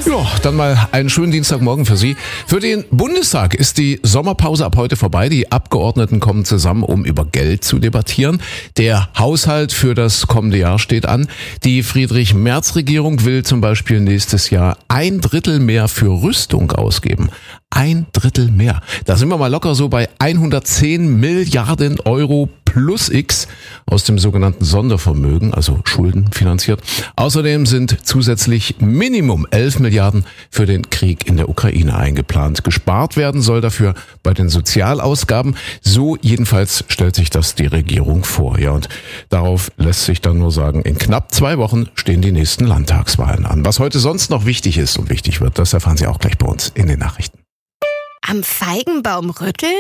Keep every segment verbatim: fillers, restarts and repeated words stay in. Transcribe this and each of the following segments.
Ja, dann mal einen schönen Dienstagmorgen für Sie. Für den Bundestag ist die Sommerpause ab heute vorbei. Die Abgeordneten kommen zusammen, um über Geld zu debattieren. Der Haushalt für das kommende Jahr steht an. Die Friedrich-Merz-Regierung will zum Beispiel nächstes Jahr ein Drittel mehr für Rüstung ausgeben. Ein Drittel mehr. Da sind wir mal locker so bei hundertzehn Milliarden Euro plus X aus dem sogenannten Sondervermögen, also Schulden finanziert. Außerdem sind zusätzlich Minimum elf Milliarden für den Krieg in der Ukraine eingeplant. Gespart werden soll dafür bei den Sozialausgaben. So jedenfalls stellt sich das die Regierung vor. Ja, und darauf lässt sich dann nur sagen, in knapp zwei Wochen stehen die nächsten Landtagswahlen an. Was heute sonst noch wichtig ist und wichtig wird, das erfahren Sie auch gleich bei uns in den Nachrichten. Am Feigenbaum rütteln?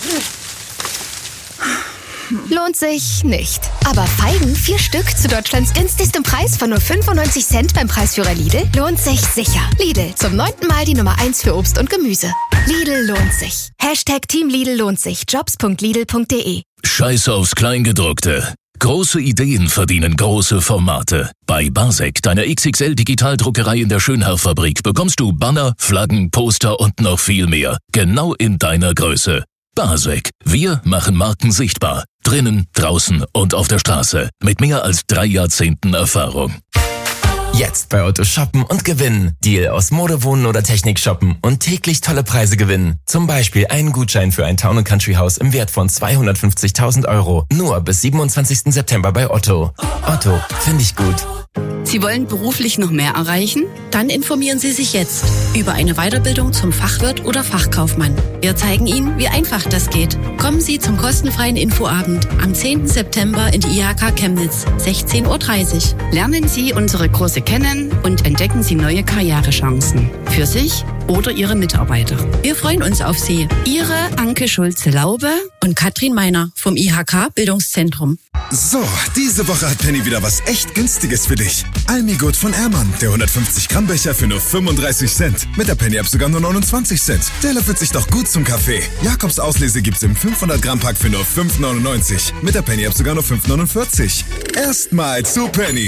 Lohnt sich nicht. Aber Feigen, vier Stück zu Deutschlands günstigstem Preis von nur fünfundneunzig Cent beim Preisführer Lidl, lohnt sich sicher. Lidl, zum neunten Mal die Nummer eins für Obst und Gemüse. Lidl lohnt sich. Hashtag Team Lidl lohnt sich. Jobs punkt lidl punkt de. Scheiß aufs Kleingedruckte. Große Ideen verdienen große Formate. Bei Basek, deiner X X L-Digitaldruckerei in der Schönherrfabrik, bekommst du Banner, Flaggen, Poster und noch viel mehr. Genau in deiner Größe. Basek. Wir machen Marken sichtbar. Drinnen, draußen und auf der Straße. Mit mehr als drei Jahrzehnten Erfahrung. Jetzt bei Otto shoppen und gewinnen. Deal aus Mode, Wohnen oder Technik shoppen und täglich tolle Preise gewinnen. Zum Beispiel einen Gutschein für ein Town- und Country-Haus im Wert von zweihundertfünfzigtausend Euro. Nur bis siebenundzwanzigsten September bei Otto. Otto, finde ich gut. Sie wollen beruflich noch mehr erreichen? Dann informieren Sie sich jetzt über eine Weiterbildung zum Fachwirt oder Fachkaufmann. Wir zeigen Ihnen, wie einfach das geht. Kommen Sie zum kostenfreien Infoabend am zehnten September in die I H K Chemnitz, sechzehn Uhr dreißig. Lernen Sie unsere Kurse kennen und entdecken Sie neue Karrierechancen für sich oder Ihre Mitarbeiter. Wir freuen uns auf Sie. Ihre Anke Schulze-Laube und Katrin Meiner vom I H K Bildungszentrum. So, diese Woche hat Penny wieder was echt Günstiges für dich. Almigut von Ermann, der hundertfünfzig Gramm Becher für nur fünfunddreißig Cent. Mit der Penny App sogar nur neunundzwanzig Cent. Der löffelt sich doch gut zum Kaffee. Jakobs Auslese gibt's im fünfhundert Gramm Pack für nur fünf neunundneunzig. Mit der Penny App sogar nur fünf neunundvierzig. Erstmal zu Penny.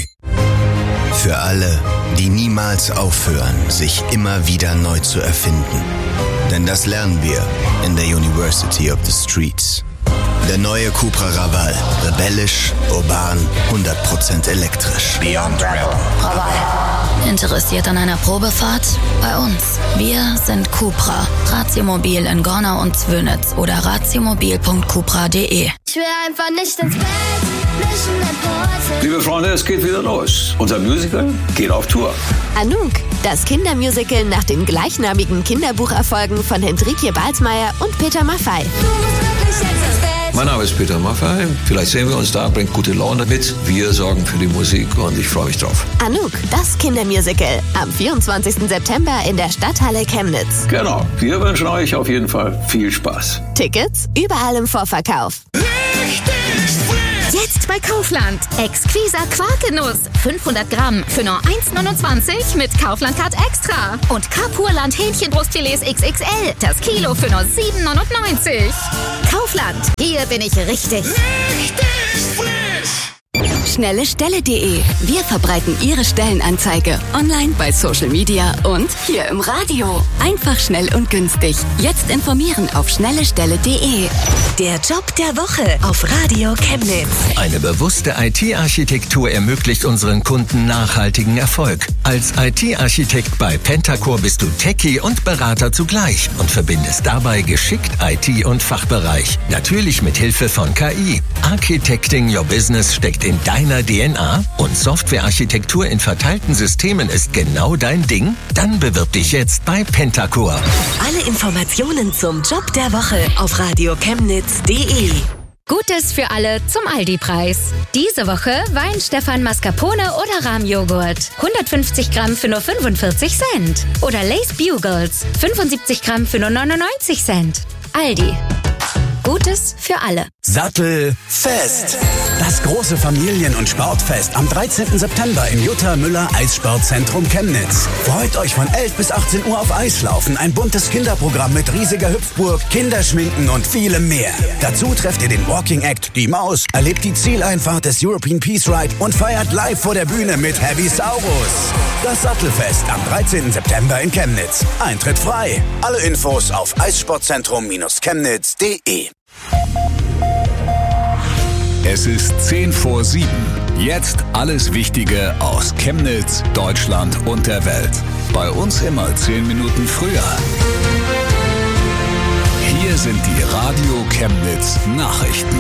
Für alle, die niemals aufhören, sich immer wieder neu zu erfinden. Denn das lernen wir in der University of the Streets. Der neue Cupra Raval. Rebellisch, urban, hundert Prozent elektrisch. Beyond Rebel. Raval. Interessiert an einer Probefahrt? Bei uns. Wir sind Cupra. Ratiomobil in Gornau und Zwönitz oder ratiomobil punkt cupra punkt de. Ich will einfach nicht ins Bett, nicht in den Porzellan. Liebe Freunde, es geht wieder los. Unser Musical geht auf Tour. Anouk, das Kindermusical nach den gleichnamigen Kinderbucherfolgen von Hendrikje Balsmeier und Peter Maffay. Mein Name ist Peter Maffay. Vielleicht sehen wir uns da, bringt gute Laune mit. Wir sorgen für die Musik und ich freue mich drauf. Anouk, das Kindermusical. Am vierundzwanzigsten September in der Stadthalle Chemnitz. Genau. Wir wünschen euch auf jeden Fall viel Spaß. Tickets überall im Vorverkauf. Jetzt bei Kaufland. Exquisa Quarkenuss. fünfhundert Gramm für nur eins neunundzwanzig mit Kaufland-Card Extra. Und Kapurland Hähnchenbrustfilets X X L. Das Kilo für nur sieben neunundneunzig. Kaufland. Hier bin ich richtig. Richtig frisch. Schnelle Stelle punkt de. Wir verbreiten Ihre Stellenanzeige online bei Social Media und hier im Radio. Einfach, schnell und günstig. Jetzt informieren auf schnelle Stelle punkt de. Der Job der Woche auf Radio Chemnitz. Eine bewusste I T-Architektur ermöglicht unseren Kunden nachhaltigen Erfolg. Als I T-Architekt bei Pentacore bist du Techie und Berater zugleich und verbindest dabei geschickt I T und Fachbereich. Natürlich mit Hilfe von K I. Architecting Your Business steckt in deiner D N A und Softwarearchitektur in verteilten Systemen ist genau dein Ding? Dann bewirb dich jetzt bei Pentacore. Alle Informationen zum Job der Woche auf radio chemnitz punkt de. Gutes für alle zum Aldi-Preis. Diese Woche Wein Stefan Mascarpone oder Rahmjoghurt. hundertfünfzig Gramm für nur fünfundvierzig Cent. Oder Lace Bugles. fünfundsiebzig Gramm für nur neunundneunzig Cent. Aldi. Gutes für alle. Sattelfest. Das große Familien- und Sportfest am dreizehnten September im Jutta Müller Eissportzentrum Chemnitz. Freut euch von elf bis achtzehn Uhr auf Eislaufen, ein buntes Kinderprogramm mit riesiger Hüpfburg, Kinderschminken und vielem mehr. Dazu trefft ihr den Walking Act, die Maus, erlebt die Zieleinfahrt des European Peace Ride und feiert live vor der Bühne mit Heavy Saurus. Das Sattelfest am dreizehnten September in Chemnitz. Eintritt frei. Alle Infos auf eissportzentrum Chemnitz punkt de. Es ist zehn vor sieben. Jetzt alles Wichtige aus Chemnitz, Deutschland und der Welt. Bei uns immer zehn Minuten früher. Hier sind die Radio Chemnitz Nachrichten.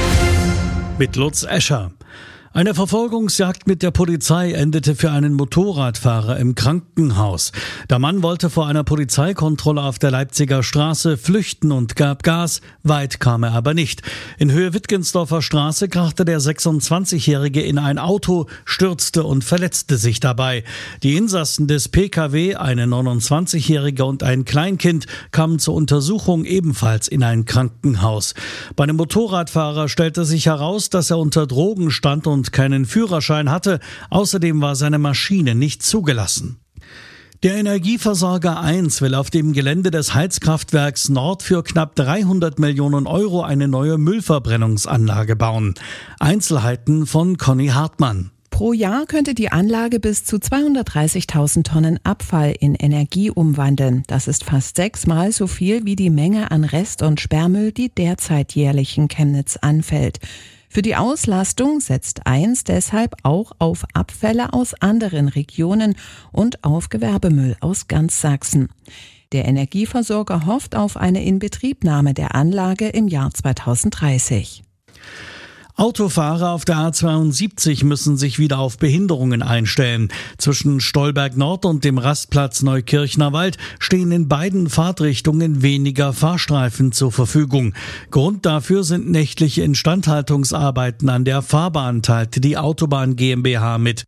Mit Lutz Escher. Eine Verfolgungsjagd mit der Polizei endete für einen Motorradfahrer im Krankenhaus. Der Mann wollte vor einer Polizeikontrolle auf der Leipziger Straße flüchten und gab Gas. Weit kam er aber nicht. In Höhe Wittgensdorfer Straße krachte der sechsundzwanzigjährige in ein Auto, stürzte und verletzte sich dabei. Die Insassen des P K W, eine neunundzwanzigjährige und ein Kleinkind, kamen zur Untersuchung ebenfalls in ein Krankenhaus. Bei dem Motorradfahrer stellte sich heraus, dass er unter Drogen stand und keinen Führerschein hatte. Außerdem war seine Maschine nicht zugelassen. Der Energieversorger eins will auf dem Gelände des Heizkraftwerks Nord für knapp dreihundert Millionen Euro eine neue Müllverbrennungsanlage bauen. Einzelheiten von Conny Hartmann. Pro Jahr könnte die Anlage bis zu zweihundertdreißigtausend Tonnen Abfall in Energie umwandeln. Das ist fast sechsmal so viel wie die Menge an Rest- und Sperrmüll, die derzeit jährlich in Chemnitz anfällt. Für die Auslastung setzt eins deshalb auch auf Abfälle aus anderen Regionen und auf Gewerbemüll aus ganz Sachsen. Der Energieversorger hofft auf eine Inbetriebnahme der Anlage im Jahr zweitausenddreißig. Autofahrer auf der A zweiundsiebzig müssen sich wieder auf Behinderungen einstellen. Zwischen Stolberg Nord und dem Rastplatz Neukirchner Wald stehen in beiden Fahrtrichtungen weniger Fahrstreifen zur Verfügung. Grund dafür sind nächtliche Instandhaltungsarbeiten an der Fahrbahn, teilte die Autobahn GmbH mit.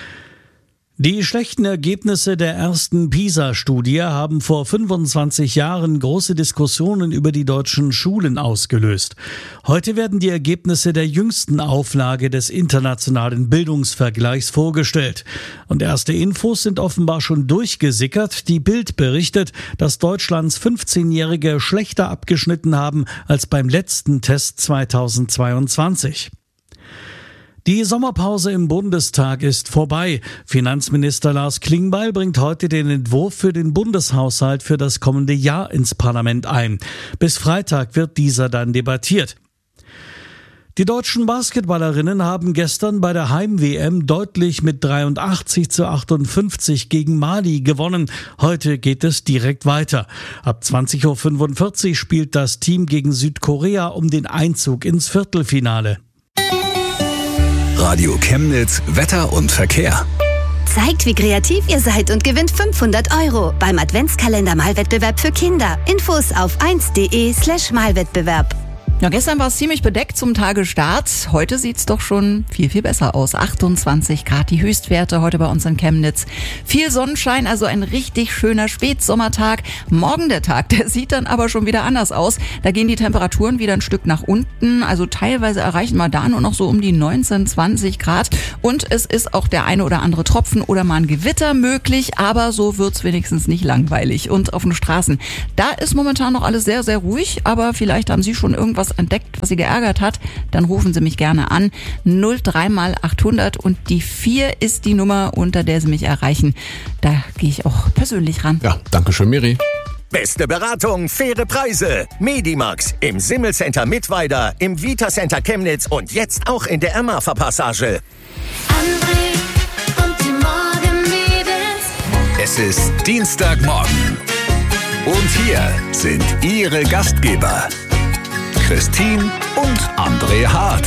Die schlechten Ergebnisse der ersten PISA-Studie haben vor fünfundzwanzig Jahren große Diskussionen über die deutschen Schulen ausgelöst. Heute werden die Ergebnisse der jüngsten Auflage des internationalen Bildungsvergleichs vorgestellt. Und erste Infos sind offenbar schon durchgesickert. Die Bild berichtet, dass Deutschlands fünfzehnjährige schlechter abgeschnitten haben als beim letzten Test zweitausendzweiundzwanzig. Die Sommerpause im Bundestag ist vorbei. Finanzminister Lars Klingbeil bringt heute den Entwurf für den Bundeshaushalt für das kommende Jahr ins Parlament ein. Bis Freitag wird dieser dann debattiert. Die deutschen Basketballerinnen haben gestern bei der Heim-W M deutlich mit dreiundachtzig zu achtundfünfzig gegen Mali gewonnen. Heute geht es direkt weiter. Ab zwanzig Uhr fünfundvierzig spielt das Team gegen Südkorea um den Einzug ins Viertelfinale. Radio Chemnitz, Wetter und Verkehr. Zeigt, wie kreativ ihr seid und gewinnt fünfhundert Euro beim Adventskalender-Malwettbewerb für Kinder. Infos auf eins punkt de slash Malwettbewerb. Ja, gestern war es ziemlich bedeckt zum Tagestart. Heute sieht's doch schon viel, viel besser aus. achtundzwanzig Grad die Höchstwerte heute bei uns in Chemnitz. Viel Sonnenschein, also ein richtig schöner Spätsommertag. Morgen der Tag, der sieht dann aber schon wieder anders aus. Da gehen die Temperaturen wieder ein Stück nach unten. Also teilweise erreichen wir da nur noch so um die neunzehn, zwanzig Grad. Und es ist auch der eine oder andere Tropfen oder mal ein Gewitter möglich. Aber so wird's wenigstens nicht langweilig. Und auf den Straßen, da ist momentan noch alles sehr, sehr ruhig. Aber vielleicht haben Sie schon irgendwas entdeckt, was Sie geärgert hat, dann rufen Sie mich gerne an. null drei mal achthundert und die vier ist die Nummer, unter der Sie mich erreichen. Da gehe ich auch persönlich ran. Ja, danke schön, Miri. Beste Beratung, faire Preise. Medimax im Simmelcenter Mittweida, im Vita Center Chemnitz und jetzt auch in der Ermafer-Passage. André und die Morgenmädels. Es ist Dienstagmorgen. Und hier sind Ihre Gastgeber. Christine und André Hart.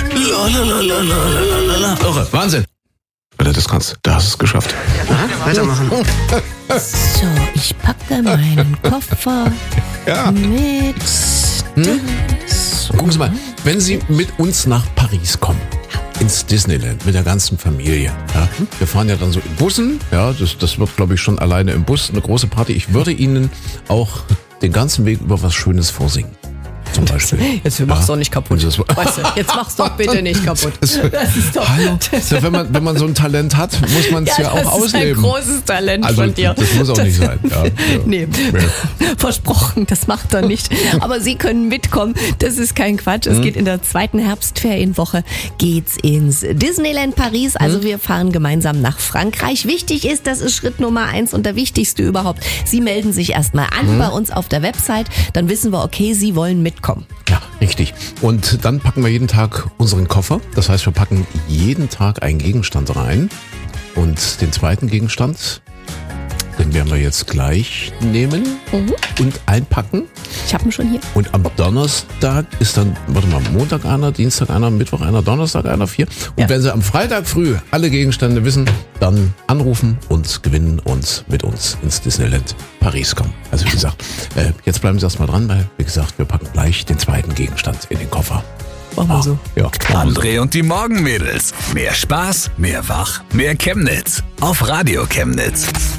Irre, Wahnsinn. Alter, das kannst du. Da hast du es geschafft. Ja, weitermachen. So, ich packe meinen Koffer ja. mit. Hm? So. Gucken Sie mal, wenn Sie mit uns nach Paris kommen, ins Disneyland mit der ganzen Familie. Ja, wir fahren ja dann so in Bussen. Ja, das, das wird, glaube ich, schon alleine im Bus eine große Party. Ich würde Ihnen auch den ganzen Weg über was Schönes vorsingen. zum Beispiel. Jetzt mach's doch nicht kaputt. Weißt du, jetzt mach's doch bitte nicht kaputt. Das ist doch... Hallo, ja, wenn, man, wenn man so ein Talent hat, muss man es ja, ja auch ausleben. Das ist ein großes Talent also, von dir. Das muss auch das, nicht sein. Ja, ja. Nee, ja. Versprochen, das macht er nicht. Aber Sie können mitkommen, das ist kein Quatsch. Es mhm. geht in der zweiten Herbstferienwoche geht's ins Disneyland Paris. Also mhm. wir fahren gemeinsam nach Frankreich. Wichtig ist, das ist Schritt Nummer eins und der wichtigste überhaupt. Sie melden sich erstmal an mhm. bei uns auf der Website. Dann wissen wir, okay, Sie wollen mitkommen. Ja, richtig. Und dann packen wir jeden Tag unseren Koffer. Das heißt, wir packen jeden Tag einen Gegenstand rein. Und den zweiten Gegenstand, den werden wir jetzt gleich nehmen mhm. und einpacken. Ich habe ihn schon hier. Und am Donnerstag ist dann, warte mal, Montag einer, Dienstag einer, Mittwoch einer, Donnerstag einer, vier. Und ja. wenn Sie am Freitag früh alle Gegenstände wissen, dann anrufen und gewinnen und mit uns ins Disneyland Paris kommen. Also wie gesagt, äh, jetzt bleiben Sie erstmal dran, weil, wie gesagt, wir packen gleich den zweiten Gegenstand in den Koffer. Machen wir so. Ja. André und die Morgenmädels. Mehr Spaß, mehr Wach, mehr Chemnitz. Auf Radio Chemnitz.